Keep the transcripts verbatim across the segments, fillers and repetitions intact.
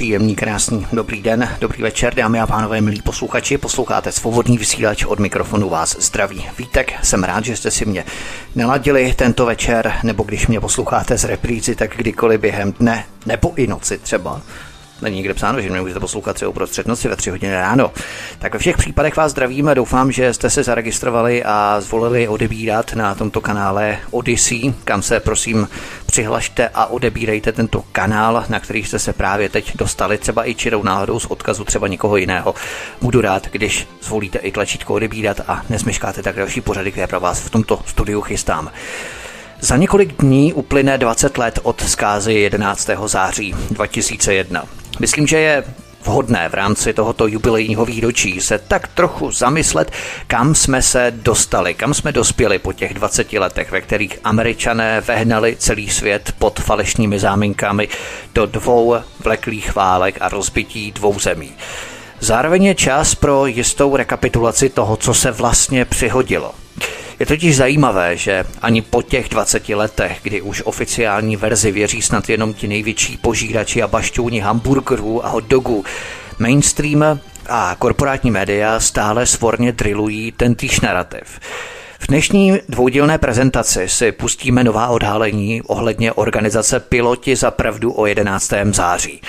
Příjemný, krásný, dobrý den, dobrý večer, dámy a pánové, milí posluchači. Posloucháte Svobodný vysílač, od mikrofonu vás zdraví Vítek. Jsem rád, že jste si mě naladili tento večer, nebo když mě posloucháte z reprízy, tak kdykoliv během dne, nebo i noci třeba. Není nikde psáno, že mě můžete poslouchat třeba uprostřed noci ve tři hodiny ráno. Tak ve všech případech vás zdravím a doufám, že jste se zaregistrovali a zvolili odebírat na tomto kanále Odyssey, kam se prosím přihlašte a odebírejte tento kanál, na který jste se právě teď dostali, třeba i čirou náhodou z odkazu třeba někoho jiného. Budu rád, když zvolíte i tlačítko odebírat a nezmeškáte tak další pořady, které pro vás v tomto studiu chystám. Za několik dní uplyne dvacet let od zkázy jedenáctého září dva tisíce jedna. Myslím, že je vhodné v rámci tohoto jubilejního výročí se tak trochu zamyslet, kam jsme se dostali, kam jsme dospěli po těch dvaceti letech, ve kterých Američané vehnali celý svět pod falešnými záminkami do dvou vleklých válek a rozbití dvou zemí. Zároveň je čas pro jistou rekapitulaci toho, co se vlastně přihodilo. Je totiž zajímavé, že ani po těch dvaceti letech, kdy už oficiální verzi věří snad jenom ti největší požírači a bašťouni hamburgerů a hot dogů, mainstream a korporátní média stále svorně drillují tentýž narrativ. V dnešní dvoudílné prezentaci si pustíme nová odhalení ohledně organizace Piloti za pravdu o jedenáctém září.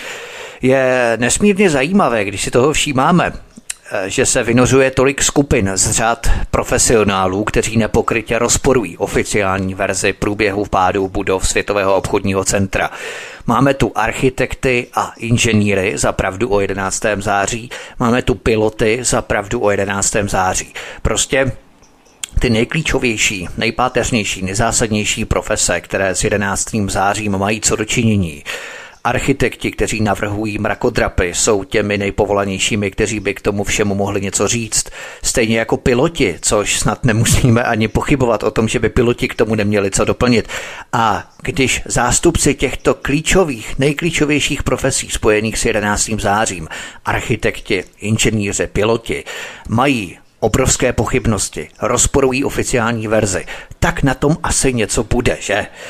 Je nesmírně zajímavé, když si toho všímáme, že se vynořuje tolik skupin z řad profesionálů, kteří nepokrytě rozporují oficiální verzi průběhu pádu budov Světového obchodního centra. Máme tu architekty a inženýry za pravdu o jedenáctém září, máme tu piloty za pravdu o jedenáctém září. Prostě ty nejklíčovější, nejpáteřnější, nejzásadnější profese, které s jedenáctým zářím mají co dočinění. Architekti, kteří navrhují mrakodrapy, jsou těmi nejpovolanějšími, kteří by k tomu všemu mohli něco říct. Stejně jako piloti, což snad nemusíme ani pochybovat o tom, že by piloti k tomu neměli co doplnit. A když zástupci těchto klíčových, nejklíčovějších profesí spojených s jedenáctým zářím, architekti, inženýři, piloti, mají obrovské pochybnosti, rozporují oficiální verzi, tak na tom asi něco bude, že?